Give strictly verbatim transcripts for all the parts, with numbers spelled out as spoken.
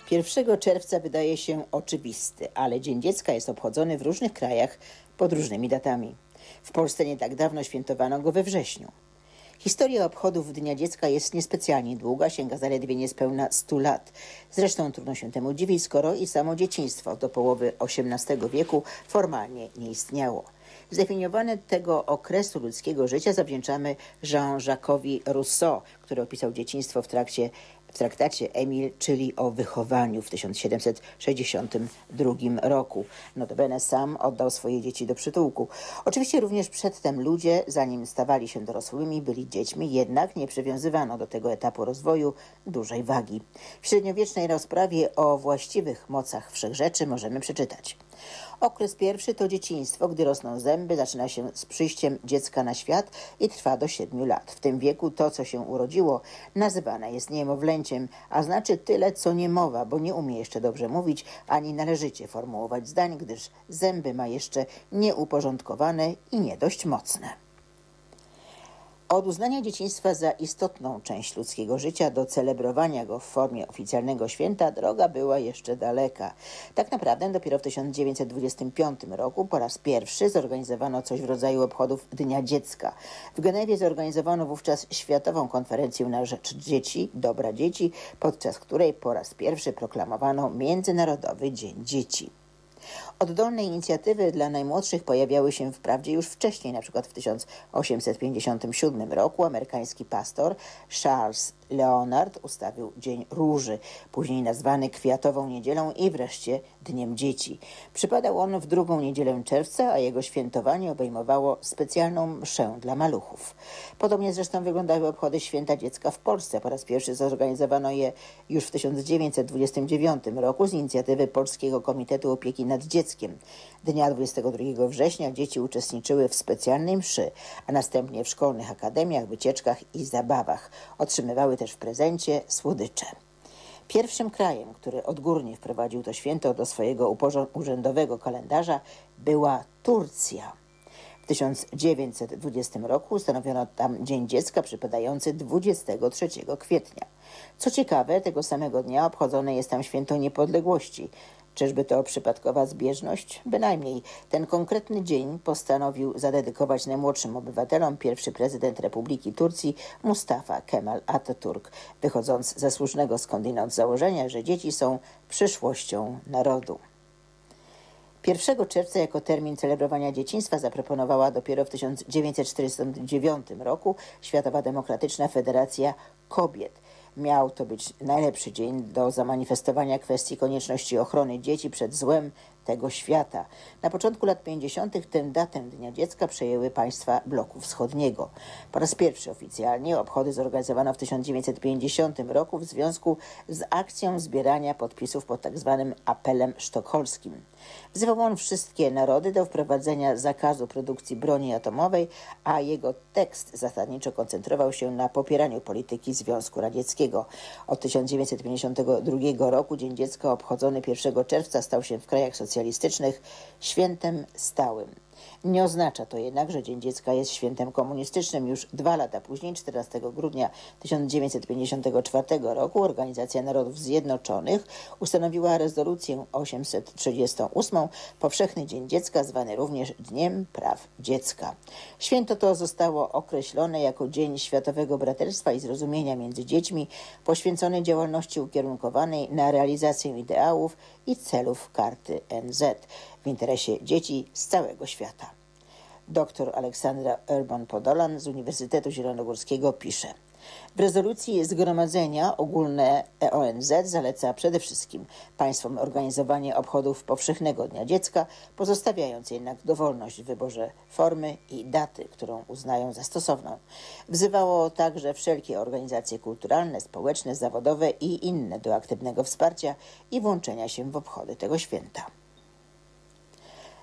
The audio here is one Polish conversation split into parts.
pierwszego czerwca wydaje się oczywisty, ale Dzień Dziecka jest obchodzony w różnych krajach pod różnymi datami. W Polsce nie tak dawno świętowano go we wrześniu. Historia obchodów Dnia Dziecka jest niespecjalnie długa, sięga zaledwie niespełna stu lat. Zresztą trudno się temu dziwić, skoro i samo dzieciństwo do połowy osiemnastego wieku formalnie nie istniało. Zdefiniowanie tego okresu ludzkiego życia zawdzięczamy Jean-Jacques'owi Rousseau, który opisał dzieciństwo w trakcie w traktacie Emil, czyli o wychowaniu w tysiąc siedemset sześćdziesiątym drugim roku. Notabene sam oddał swoje dzieci do przytułku. Oczywiście również przedtem ludzie, zanim stawali się dorosłymi, byli dziećmi, jednak nie przywiązywano do tego etapu rozwoju dużej wagi. W średniowiecznej rozprawie o właściwych mocach wszechrzeczy możemy przeczytać: okres pierwszy to dzieciństwo, gdy rosną zęby, zaczyna się z przyjściem dziecka na świat i trwa do siedmiu lat. W tym wieku to, co się urodziło, nazywane jest niemowlęciem, a znaczy tyle, co niemowa, bo nie umie jeszcze dobrze mówić, ani należycie formułować zdań, gdyż zęby ma jeszcze nieuporządkowane i nie dość mocne. Od uznania dzieciństwa za istotną część ludzkiego życia do celebrowania go w formie oficjalnego święta droga była jeszcze daleka. Tak naprawdę dopiero w tysiąc dziewięćset dwudziestym piątym roku po raz pierwszy zorganizowano coś w rodzaju obchodów Dnia Dziecka. W Genewie zorganizowano wówczas Światową Konferencję na rzecz dzieci, dobra dzieci, podczas której po raz pierwszy proklamowano Międzynarodowy Dzień Dzieci. Oddolne inicjatywy dla najmłodszych pojawiały się wprawdzie już wcześniej, na przykład w tysiąc osiemset pięćdziesiątym siódmym roku amerykański pastor Charles Leonard ustawił Dzień Róży, później nazwany Kwiatową Niedzielą i wreszcie Dniem Dzieci. Przypadał on w drugą niedzielę czerwca, a jego świętowanie obejmowało specjalną mszę dla maluchów. Podobnie zresztą wyglądały obchody Święta Dziecka w Polsce. Po raz pierwszy zorganizowano je już w tysiąc dziewięćset dwudziestym dziewiątym roku z inicjatywy Polskiego Komitetu Opieki nad Dzieckiem. Dnia dwudziestego drugiego września dzieci uczestniczyły w specjalnej mszy, a następnie w szkolnych akademiach, wycieczkach i zabawach. Otrzymywały też w prezencie słodycze. Pierwszym krajem, który odgórnie wprowadził to święto do swojego urzędowego kalendarza, była Turcja. W tysiąc dziewięćset dwudziestym roku ustanowiono tam Dzień Dziecka przypadający dwudziestego trzeciego kwietnia. Co ciekawe, tego samego dnia obchodzone jest tam Święto Niepodległości. Czyżby to przypadkowa zbieżność? Bynajmniej. Ten konkretny dzień postanowił zadedykować najmłodszym obywatelom pierwszy prezydent Republiki Turcji Mustafa Kemal Atatürk, wychodząc ze słusznego skądinąd założenia, że dzieci są przyszłością narodu. pierwszego czerwca jako termin celebrowania dzieciństwa zaproponowała dopiero w tysiąc dziewięćset czterdziestym dziewiątym roku Światowa Demokratyczna Federacja Kobiet. Miał to być najlepszy dzień do zamanifestowania kwestii konieczności ochrony dzieci przed złem tego świata. Na początku lat pięćdziesiątych tę datę Dnia Dziecka przejęły państwa bloku wschodniego. Po raz pierwszy oficjalnie obchody zorganizowano w tysiąc dziewięćset pięćdziesiątym roku w związku z akcją zbierania podpisów pod tzw. apelem sztokholmskim. Wzywał on wszystkie narody do wprowadzenia zakazu produkcji broni atomowej, a jego tekst zasadniczo koncentrował się na popieraniu polityki Związku Radzieckiego. Od tysiąc dziewięćset pięćdziesiątego drugiego roku Dzień Dziecka obchodzony pierwszego czerwca stał się w krajach socjalistycznych świętem stałym. Nie oznacza to jednak, że Dzień Dziecka jest świętem komunistycznym. Już dwa lata później, czternastego grudnia tysiąc dziewięćset pięćdziesiątego czwartego roku, Organizacja Narodów Zjednoczonych ustanowiła rezolucję osiemset trzydziestą ósmą, Powszechny Dzień Dziecka, zwany również Dniem Praw Dziecka. Święto to zostało określone jako Dzień Światowego Braterstwa i Zrozumienia między dziećmi, poświęcony działalności ukierunkowanej na realizację ideałów i celów Karty N Z w interesie dzieci z całego świata. Doktor Aleksandra Urban-Podolan z Uniwersytetu Zielonogórskiego pisze: w rezolucji Zgromadzenia Ogólne O N Z zaleca przede wszystkim państwom organizowanie obchodów Powszechnego Dnia Dziecka, pozostawiając jednak dowolność w wyborze formy i daty, którą uznają za stosowną. Wzywało także wszelkie organizacje kulturalne, społeczne, zawodowe i inne do aktywnego wsparcia i włączenia się w obchody tego święta.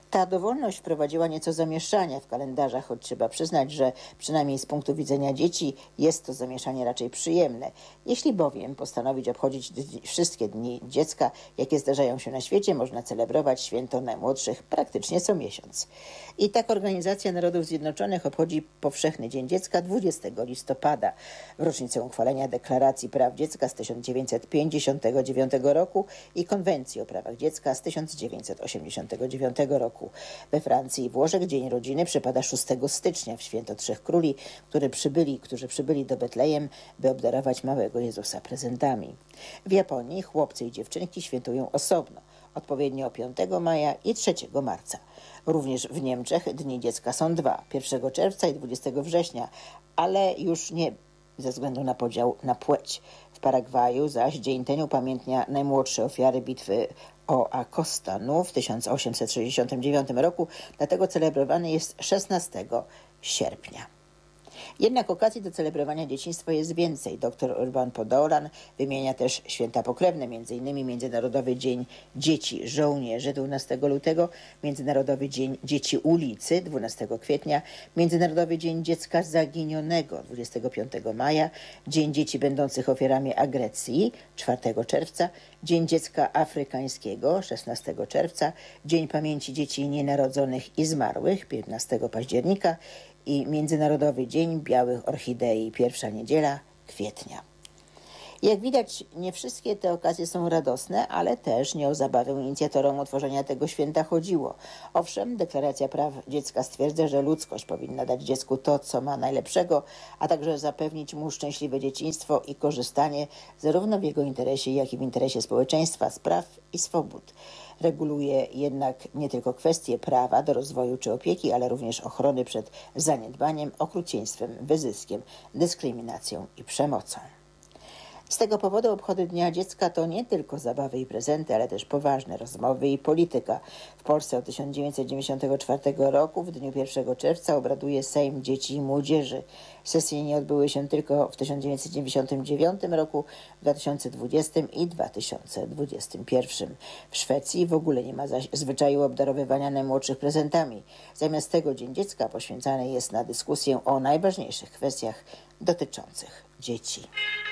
Ta dowolność wprowadziła nieco zamieszania w kalendarzach, choć trzeba przyznać, że przynajmniej z punktu widzenia dzieci jest to zamieszanie raczej przyjemne. Jeśli bowiem postanowić obchodzić wszystkie dni dziecka, jakie zdarzają się na świecie, można celebrować święto najmłodszych praktycznie co miesiąc. I tak Organizacja Narodów Zjednoczonych obchodzi Powszechny Dzień Dziecka dwudziestego listopada, w rocznicę uchwalenia Deklaracji Praw Dziecka z tysiąc dziewięćset pięćdziesiątego dziewiątego roku i Konwencji o prawach dziecka z tysiąc dziewięćset osiemdziesiątego dziewiątego roku. We Francji i Włoszech Dzień Rodziny przypada szóstego stycznia w święto Trzech Króli, którzy przybyli, którzy przybyli do Betlejem, by obdarować małego Jezusa prezentami. W Japonii chłopcy i dziewczynki świętują osobno, odpowiednio piątego maja i trzeciego marca. Również w Niemczech Dni Dziecka są dwa, pierwszego czerwca i dwudziestego września, ale już nie ze względu na podział na płeć. W Paragwaju zaś dzień ten upamiętnia najmłodsze ofiary bitwy o Akostanu w tysiąc osiemset sześćdziesiątym dziewiątym roku, dlatego celebrowany jest szesnastego sierpnia. Jednak okazji do celebrowania dzieciństwa jest więcej. Dr Urban Podolan wymienia też święta pokrewne, między innymi Międzynarodowy Dzień Dzieci Żołnierzy dwunastego lutego, Międzynarodowy Dzień Dzieci Ulicy dwunastego kwietnia, Międzynarodowy Dzień Dziecka Zaginionego dwudziestego piątego maja, Dzień Dzieci Będących Ofiarami Agresji czwartego czerwca, Dzień Dziecka Afrykańskiego szesnastego czerwca, Dzień Pamięci Dzieci Nienarodzonych i Zmarłych piętnastego października i Międzynarodowy Dzień Białych Orchidei, pierwsza niedziela kwietnia. Jak widać, nie wszystkie te okazje są radosne, ale też nie o zabawę inicjatorom utworzenia tego święta chodziło. Owszem, Deklaracja Praw Dziecka stwierdza, że ludzkość powinna dać dziecku to, co ma najlepszego, a także zapewnić mu szczęśliwe dzieciństwo i korzystanie zarówno w jego interesie, jak i w interesie społeczeństwa z praw i swobód. Reguluje jednak nie tylko kwestie prawa do rozwoju czy opieki, ale również ochrony przed zaniedbaniem, okrucieństwem, wyzyskiem, dyskryminacją i przemocą. Z tego powodu obchody Dnia Dziecka to nie tylko zabawy i prezenty, ale też poważne rozmowy i polityka. W Polsce od tysiąc dziewięćset dziewięćdziesiątego czwartego roku w dniu pierwszego czerwca obraduje Sejm Dzieci i Młodzieży. Sesje nie odbyły się tylko w tysiąc dziewięćset dziewięćdziesiątym dziewiątym roku, w dwa tysiące dwudziestym i dwa tysiące dwudziestym pierwszym. W Szwecji w ogóle nie ma zaś zwyczaju obdarowywania najmłodszych prezentami. Zamiast tego Dzień Dziecka poświęcany jest na dyskusję o najważniejszych kwestiach dotyczących dzieci.